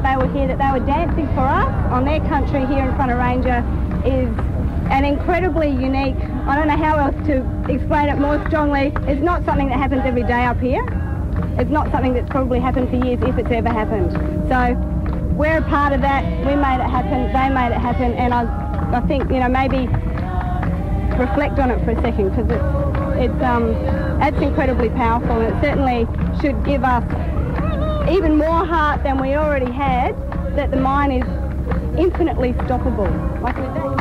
they were here, that they were dancing for us on their country here in front of Ranger is an incredibly unique, I don't know how else to explain it more strongly. It's not something that happens every day up here. It's not something that's probably happened for years, if it's ever happened. So we're a part of that. We made it happen, they made it happen, and I think, you know, maybe reflect on it for a second, because it's incredibly powerful, and it certainly should give us even more heart than we already had, that the mine is infinitely stoppable. Like